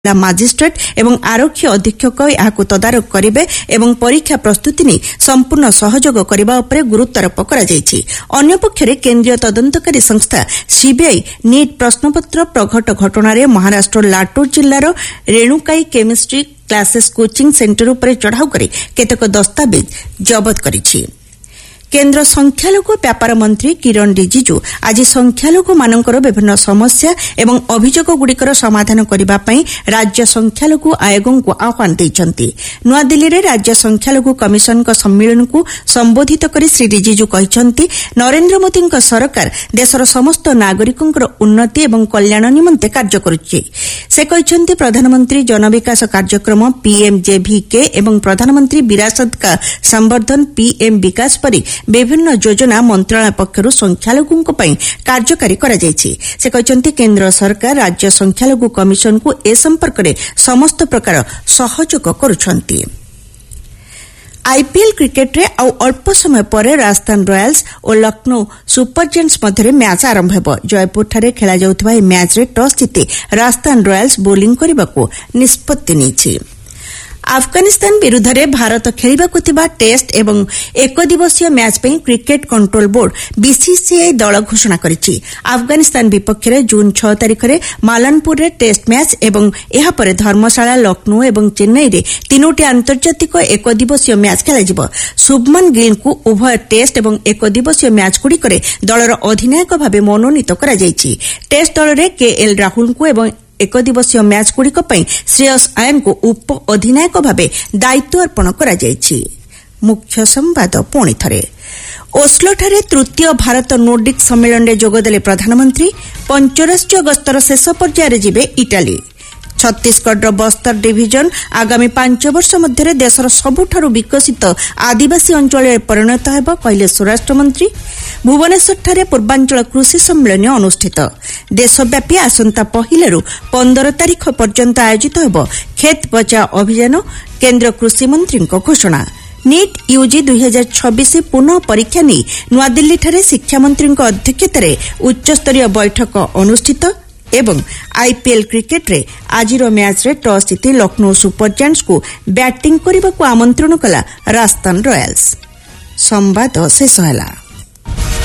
Magistrate ଏବଂ ଆରକ୍ଷୀ ଅଧୀକ୍ଷକ ଏହାକୁ ତଦାରଖ କରିବେ ଏବଂ ପରୀକ୍ଷା ପ୍ରସ୍ତୁତି ନେଇ ସମ୍ପୂର୍ଣ୍ଣ ସହଯୋଗ କରିବା ଉପରେ ଗୁରୁତ୍ୱାରୋପ କରାଯାଇଛି। ଅନ୍ୟପକ୍ଷରେ କେନ୍ଦ୍ରୀୟ ତଦନ୍ତକାରୀ ସଂସ୍ଥା ସିବିଆଇ ନିଟ୍ ପ୍ରଶ୍ନପତ୍ର ପ୍ରଘଟ ଘଟଣାରେ ମହାରାଷ୍ଟ୍ର ଲାଟୁର ଜିଲ୍ଲାର ରେଣୁକାଇ କେମିଷ୍ଟ୍ରି କ୍ଲାସେସ୍ କୋଚିଂ ସେଣ୍ଟର ଉପରେ ଚଢ଼ାଉ କରି କେତେକ ଦସ୍ତାବିଜ ଜବତ କରିଛି। କେନ୍ଦ୍ର ସଂଖ୍ୟାଲଘୁ ବ୍ୟାପାର ମନ୍ତ୍ରୀ କିରଣ ରିଜିଜୁ ଆଜି ସଂଖ୍ୟାଲଘୁମାନଙ୍କର ବିଭିନ୍ନ ସମସ୍ୟା ଏବଂ ଅଭିଯୋଗଗୁଡ଼ିକର ସମାଧାନ କରିବା ପାଇଁ ରାଜ୍ୟ ସଂଖ୍ୟାଲଘୁ ଆୟୋଗଙ୍କୁ ଆହ୍ୱାନ ଦେଇଛନ୍ତି। ନୂଆଦିଲ୍ଲୀରେ ରାଜ୍ୟ ସଂଖ୍ୟାଲଘୁ କମିଶନଙ୍କ ସମ୍ମିଳନୀକୁ ସମ୍ବୋଧିତ କରି ଶ୍ରୀ ରିଜିଜୁ କହିଛନ୍ତି, ନରେନ୍ଦ୍ର ମୋଦିଙ୍କ ସରକାର ଦେଶର ସମସ୍ତ ନାଗରିକଙ୍କର ଉନ୍ନତି ଏବଂ କଲ୍ୟାଣ ନିମନ୍ତେ କାର୍ଯ୍ୟ କରୁଛି। ସେ କହିଛନ୍ତି, ପ୍ରଧାନମନ୍ତ୍ରୀ ଜନବିକାଶ କାର୍ଯ୍ୟକ୍ରମ ପିଏମ୍ଜେଭିକେ ଏବଂ ପ୍ରଧାନମନ୍ତ୍ରୀ ବିରାସତ କା ସମ୍ବର୍ଦ୍ଧନ ପିଏମ୍ ବିକାଶ ପରି ବିଭିନ୍ନ ଯୋଜନା ମନ୍ତ୍ରଣାଳୟ ପକ୍ଷରୁ ସଂଖ୍ୟାଲଘୁଙ୍କ ପାଇଁ କାର୍ଯ୍ୟକାରୀ କରାଯାଇଛି। ସେ କହିଛନ୍ତି, କେନ୍ଦ୍ର ସରକାର ରାଜ୍ୟ ସଂଖ୍ୟାଲଘୁ କମିଶନକୁ ଏ ସମ୍ପର୍କରେ ସମସ୍ତ ପ୍ରକାର ସହଯୋଗ କରୁଛନ୍ତି। ଆଇପିଏଲ୍ କ୍ରିକେଟ୍ରେ ଆଉ ଅଳ୍ପ ସମୟ ପରେ ରାଜସ୍ଥାନ ରୟାଲ୍ସ ଓ ଲକ୍ଷ୍ନୌ ସୁପର ଜାଏଣ୍ଟସ୍ ମଧ୍ୟରେ ମ୍ୟାଚ୍ ଆରମ୍ଭ ହେବ। ଜୟପୁରଠାରେ ଖେଳାଯାଉଥିବା ଏହି ମ୍ୟାଚ୍ରେ ଟସ୍ ଜିତି ରାଜସ୍ଥାନ ରୟାଲ୍ସ ବୋଲିଂ କରିବାକୁ ନିଷ୍ପତ୍ତି ନେଇଛି। ଆଫଗାନିସ୍ତାନ ବିରୁଦ୍ଧରେ ଭାରତ ଖେଳିବାକୁ ଥିବା ଟେଷ୍ଟ ଏବଂ ଏକଦିବସୀୟ ମ୍ୟାଚ୍ ପାଇଁ କ୍ରିକେଟ୍ କଣ୍ଟ୍ରୋଲ ବୋର୍ଡ ବିସିସିଆଇ ଦଳ ଘୋଷଣା କରିଛି। ଆଫଗାନିସ୍ତାନ ବିପକ୍ଷରେ ଜୁନ୍ 6 ତାରିଖରେ ମାଲାନପୁରରେ ଟେଷ୍ଟ ମ୍ୟାଚ୍ ଏବଂ ଏହାପରେ ଧର୍ମଶାଳା, ଲକ୍ଷ୍ନୌ ଏବଂ ଚେନ୍ନାଇରେ 3ଟି ଆନ୍ତର୍ଜାତିକ ଏକଦିବସୀୟ ମ୍ୟାଚ୍ ଖେଳାଯିବ। ଶୁଭମନ ଗିଲ୍ଙ୍କୁ ଉଭୟ ଟେଷ୍ଟ ଏବଂ ଏକଦିବସୀୟ ମ୍ୟାଚ୍ଗୁଡ଼ିକରେ ଦଳର ଅଧିନାୟକ ଭାବେ ମନୋନୀତ କରାଯାଇଛି। ଟେଷ୍ଟ ଦଳରେ କେଏଲ୍ ରାହୁଲଙ୍କୁ ଏବଂ ଏକଦିବସୀୟ ମ୍ୟାଚ୍ଗୁଡ଼ିକ ପାଇଁ ଶ୍ରେୟସ ଆୟରଙ୍କୁ ଉପ ଅଧିନାୟକ ଭାବେ ଦାୟିତ୍ୱ ଅର୍ପଣ କରାଯାଇଛି। ମୁଖ୍ୟ ସମ୍ବାଦ ପୁଣିଥରେ। ଓସ୍ଲୋଠାରେ ତୃତୀୟ ଭାରତ ନୋର୍ଡିକ୍ ସମ୍ମିଳନୀରେ ଯୋଗଦେଲେ ପ୍ରଧାନମନ୍ତ୍ରୀ। ପଞ୍ଚରାଷ୍ଟ୍ରୀୟ ଗସ୍ତର ଶେଷ ପର୍ଯ୍ୟାୟରେ ଯିବେ ଇଟାଲୀ। ଛତିଶଗଡ଼ର ବସ୍ତର ଡିଭିଜନ ଆଗାମୀ 5 ବର୍ଷ ମଧ୍ୟରେ ଦେଶର ସବୁଠାରୁ ବିକଶିତ ଆଦିବାସୀ ଅଞ୍ଚଳରେ ପରିଣତ ହେବ, କହିଲେ ସ୍ୱରାଷ୍ଟ୍ରମନ୍ତ୍ରୀ। ଭୁବନେଶ୍ୱରଠାରେ ପୂର୍ବାଞ୍ଚଳ କୃଷି ସମ୍ମିଳନୀ ଅନୁଷ୍ଠିତ। ଦେଶବ୍ୟାପୀ ଆସନ୍ତା 1ରୁ 15 ତାରିଖ ପର୍ଯ୍ୟନ୍ତ ଆୟୋଜିତ ହେବ ଖେତ୍ ବଚାଓ ଅଭିଯାନ, କେନ୍ଦ୍ର କୃଷିମନ୍ତ୍ରୀଙ୍କ ଘୋଷଣା। ନିଟ୍ ୟୁଜି 2026 ପୁନଃ ପରୀକ୍ଷା ନେଇ ନୂଆଦିଲ୍ଲୀଠାରେ ଶିକ୍ଷାମନ୍ତ୍ରୀଙ୍କ ଅଧ୍ୟକ୍ଷତାରେ ଉଚ୍ଚସ୍ତରୀୟ ବୈଠକ ଅନୁଷ୍ଠିତ ଏବଂ ଆଇପିଏଲ୍ କ୍ରିକେଟ୍ରେ ଆଜିର ମ୍ୟାଚ୍ରେ ଟସ୍ ଜିତି ଲକ୍ଷ୍ନୌ ସୁପର ଜାଏଣ୍ଟସ୍କୁ ବ୍ୟାଟିଂ କରିବାକୁ ଆମନ୍ତ୍ରଣ କଲା ରାଜସ୍ଥାନ ରୟାଲ୍ସ। ସମ୍ବାଦ ଶେଷ ହେଲା।